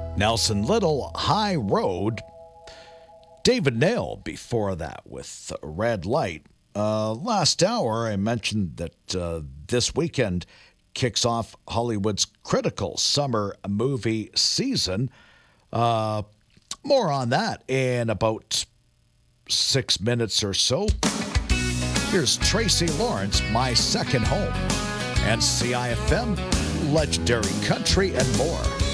Nelson Little, High Road. David Nail before that with Red Light. Last hour, I mentioned that this weekend kicks off Hollywood's critical summer movie season. More on that in about 6 minutes or so. Here's Tracy Lawrence, My Second Home, and CIFM, Legendary Country and more.